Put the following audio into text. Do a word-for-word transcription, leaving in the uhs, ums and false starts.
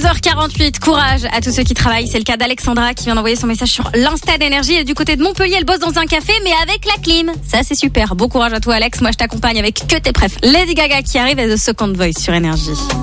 douze heures quarante-huit, courage à tous ceux qui travaillent. C'est le cas d'Alexandra qui vient d'envoyer son message sur l'Insta d'Énergie. Et du côté de Montpellier, elle bosse dans un café, mais avec la clim. Ça, c'est super. Bon courage à toi, Alex. Moi, je t'accompagne avec que tes préf. Lady Gaga qui arrive et The Second Voice sur Énergie.